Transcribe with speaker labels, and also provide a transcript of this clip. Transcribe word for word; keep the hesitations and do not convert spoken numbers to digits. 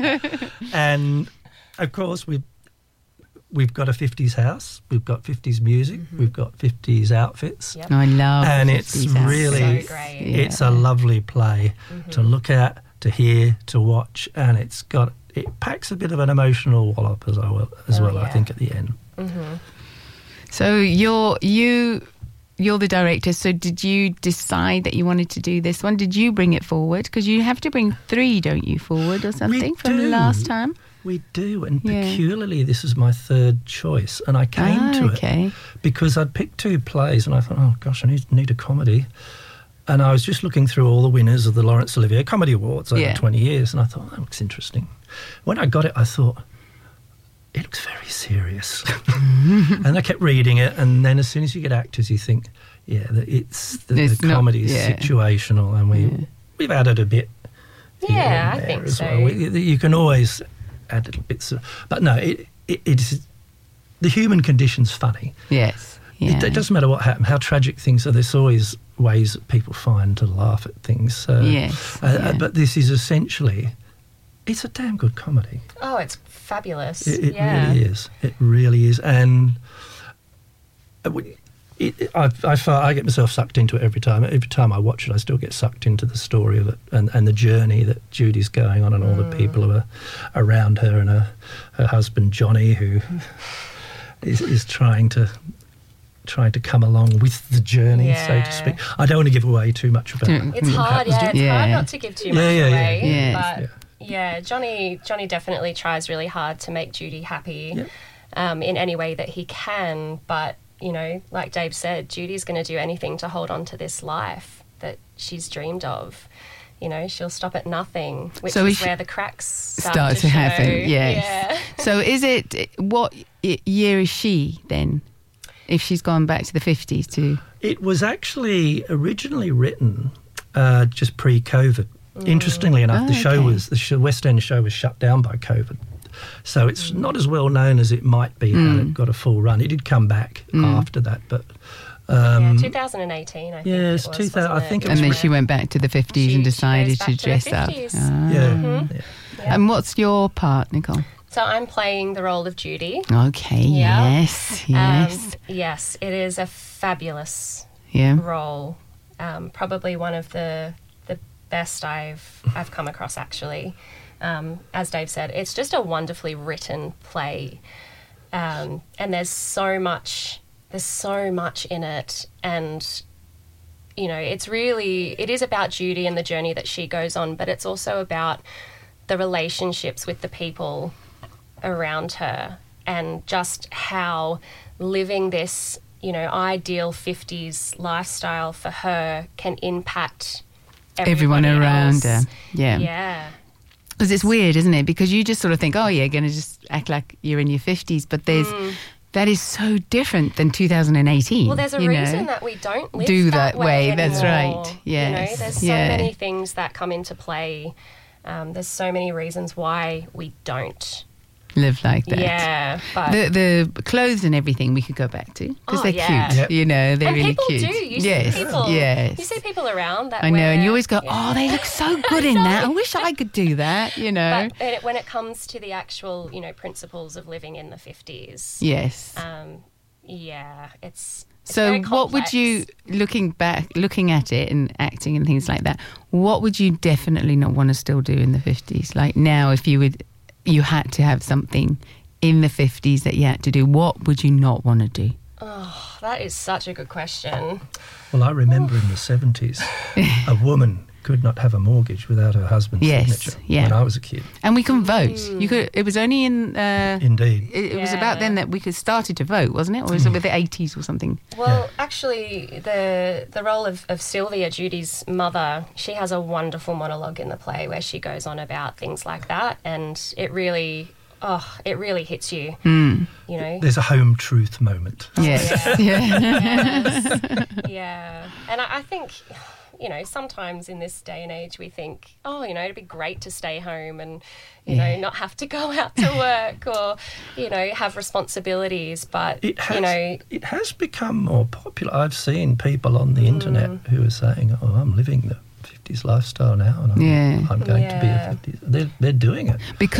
Speaker 1: And, of course, we've, we've got a fifties house. We've got fifties music. Mm-hmm. We've got fifties outfits.
Speaker 2: Yep. I love
Speaker 1: And
Speaker 2: it's
Speaker 1: really,
Speaker 3: so great.
Speaker 1: it's
Speaker 2: yeah.
Speaker 1: a lovely play mm-hmm. to look at, to hear, to watch, and it's got it packs a bit of an emotional wallop as well, as
Speaker 3: oh,
Speaker 1: well
Speaker 3: yeah.
Speaker 1: I think, at the end.
Speaker 3: Mm-hmm.
Speaker 2: So you're you you're the director. So did you decide that you wanted to do this one? Did you bring it forward? Because you have to bring three, don't you, forward or something
Speaker 1: We
Speaker 2: from
Speaker 1: do.
Speaker 2: last time?
Speaker 1: We do, and
Speaker 2: Yeah.
Speaker 1: peculiarly, this is my third choice, and I came
Speaker 2: ah,
Speaker 1: to
Speaker 2: okay.
Speaker 1: it because I'd picked two plays, and I thought, oh gosh, I need, need a comedy. And I was just looking through all the winners of the Laurence Olivier Comedy Awards over
Speaker 2: Yeah.
Speaker 1: twenty years, and I thought, that looks interesting. When I got it, I thought, it looks very serious. And I kept reading it, and then as soon as you get actors, you think, yeah, the, it's the,
Speaker 2: It's
Speaker 1: the
Speaker 2: not-
Speaker 1: comedy is
Speaker 2: yeah.
Speaker 1: situational, and we,
Speaker 2: Yeah.
Speaker 1: we've added a bit here
Speaker 3: Yeah,
Speaker 1: and
Speaker 3: I
Speaker 1: there
Speaker 3: think
Speaker 1: as
Speaker 3: so.
Speaker 1: well. We, you can always add little bits of... But no, it, it, it's... The human condition's funny.
Speaker 2: Yes. Yeah.
Speaker 1: It, it doesn't matter what happens, how tragic things are. There's always ways that people find to laugh at things. So,
Speaker 2: Yes,
Speaker 1: uh,
Speaker 2: yeah.
Speaker 1: But this is essentially... It's a damn good comedy.
Speaker 3: Oh, it's fabulous.
Speaker 1: It, it
Speaker 3: yeah.
Speaker 1: really is. It really is. And it, it, I, I, fi- I get myself sucked into it every time. Every time I watch it, I still get sucked into the story of it and, and the journey that Judy's going on, and all
Speaker 3: Mm.
Speaker 1: the people who are around her, and her, her husband Johnny, who is, is trying to trying to come along with the journey,
Speaker 3: Yeah.
Speaker 1: so to speak. I don't want to give away too much about
Speaker 2: Mm.
Speaker 3: It's
Speaker 1: what
Speaker 3: hard,
Speaker 1: happens,
Speaker 3: yeah.
Speaker 1: do
Speaker 3: It's
Speaker 1: you?
Speaker 2: Yeah.
Speaker 3: hard not to give too
Speaker 1: Yeah,
Speaker 3: much
Speaker 1: yeah, yeah.
Speaker 3: away.
Speaker 2: Yes.
Speaker 3: But
Speaker 1: Yeah.
Speaker 3: yeah, Johnny Johnny definitely tries really hard to make Judy happy
Speaker 1: Yeah.
Speaker 3: um, in any way that he can. But, you know, like Dave said, Judy's going to do anything to hold on to this life that she's dreamed of. You know, she'll stop at nothing, which
Speaker 2: So
Speaker 3: is
Speaker 2: is she-
Speaker 3: where the cracks start,
Speaker 2: Start
Speaker 3: to,
Speaker 2: to
Speaker 3: show.
Speaker 2: happen, yes.
Speaker 3: Yeah.
Speaker 2: So is it, what i- year is she then? If she's gone back to the fifties too?
Speaker 1: It was actually originally written uh, just pre-COVID. Interestingly enough,
Speaker 2: Oh,
Speaker 1: the show
Speaker 2: okay.
Speaker 1: was the sh- West End show was shut down by COVID, so it's not as well known as it might be. Had it got a full run, it did come back after that, but um,
Speaker 3: yeah, twenty eighteen, I think.
Speaker 1: yeah,
Speaker 3: it
Speaker 1: it's
Speaker 3: was,
Speaker 1: two thousand
Speaker 3: wasn't
Speaker 1: I think it
Speaker 2: And
Speaker 1: was
Speaker 2: then
Speaker 1: re-
Speaker 2: she went back to the fifties
Speaker 3: She-
Speaker 2: and
Speaker 3: she
Speaker 2: decided
Speaker 3: goes
Speaker 2: to
Speaker 3: back to the
Speaker 2: dress up.
Speaker 3: fifties.
Speaker 2: Ah.
Speaker 1: yeah, yeah.
Speaker 3: Yeah.
Speaker 2: And what's your part, Nicole?
Speaker 3: So I'm playing the role of Judy.
Speaker 2: Okay,
Speaker 3: Yeah.
Speaker 2: yes, yes.
Speaker 3: Um, yes, it is a fabulous
Speaker 2: yeah.
Speaker 3: role. Um, probably one of the the best I've I've come across, actually. Um, as Dave said, it's just a wonderfully written play, um, and there's so much there's so much in it, and you know, it's really it is about Judy and the journey that she goes on, but it's also about the relationships with the people around her, and just how living this, you know, ideal fifties lifestyle for her can impact
Speaker 2: Everyone
Speaker 3: everybody
Speaker 2: around
Speaker 3: else.
Speaker 2: her. Yeah.
Speaker 3: Yeah.
Speaker 2: Because it's weird, isn't it? Because you just sort of think, oh, yeah, going to just act like you're in your fifties. But there's that is so different than two thousand eighteen.
Speaker 3: Well, there's a
Speaker 2: you
Speaker 3: reason
Speaker 2: know?
Speaker 3: that we don't live
Speaker 2: Do
Speaker 3: that,
Speaker 2: that way, that's
Speaker 3: anymore.
Speaker 2: right.
Speaker 3: You
Speaker 2: Yes,
Speaker 3: know, there's so
Speaker 2: yeah.
Speaker 3: many things that come into play. Um, there's so many reasons why we don't.
Speaker 2: live like that.
Speaker 3: Yeah, but
Speaker 2: The the clothes and everything we could go back to because
Speaker 3: Oh,
Speaker 2: they're
Speaker 3: yeah.
Speaker 2: cute.
Speaker 1: Yep.
Speaker 2: You know, they're
Speaker 3: and
Speaker 2: really
Speaker 3: people
Speaker 2: cute.
Speaker 3: do. You
Speaker 2: yes,
Speaker 3: see people.
Speaker 2: yes.
Speaker 3: You see people around that.
Speaker 2: I know,
Speaker 3: wear,
Speaker 2: and you always go,
Speaker 3: yeah.
Speaker 2: oh, they look so good in that. I wish I could do that. You know.
Speaker 3: But it, when it comes to the actual, you know, principles of living in the fifties,
Speaker 2: yes.
Speaker 3: um, yeah, it's. it's
Speaker 2: So,
Speaker 3: very
Speaker 2: what would
Speaker 3: complex.
Speaker 2: you, looking back, looking at it and acting and things like that, what would you definitely not want to still do in the fifties? Like now, if you would, you had to have something in the fifties that you had to do, what would you not want to do?
Speaker 3: Oh, that is such a good question.
Speaker 1: Well, I remember in the seventies, a woman could not have a mortgage without her husband's
Speaker 2: Yes,
Speaker 1: signature
Speaker 2: yeah.
Speaker 1: when I was a kid.
Speaker 2: And we can vote. You could. It was only in. Uh,
Speaker 1: Indeed.
Speaker 2: it, it was
Speaker 3: Yeah.
Speaker 2: about then that we could started to vote, wasn't it? Or was it with the eighties or something?
Speaker 3: Well, actually, the the role of, of Sylvia, Judy's mother, she has a wonderful monologue in the play where she goes on about things like that, and it really, oh, it really hits you.
Speaker 2: Mm.
Speaker 3: You know.
Speaker 1: There's a home truth moment.
Speaker 2: Yes.
Speaker 3: Yeah.
Speaker 2: Yeah.
Speaker 3: Yes. Yeah. And I, I think, you know, sometimes in this day and age we think, oh, you know, it'd be great to stay home and, you
Speaker 2: Yeah.
Speaker 3: know, not have to go out to work or, you know, have responsibilities. But,
Speaker 1: It has,
Speaker 3: you know,
Speaker 1: it has become more popular. I've seen people on the internet who are saying, oh, I'm living the fifties lifestyle now, and I'm,
Speaker 2: Yeah.
Speaker 1: I'm going to be a
Speaker 3: Yeah.
Speaker 1: fifties. They're, they're doing it.
Speaker 2: Because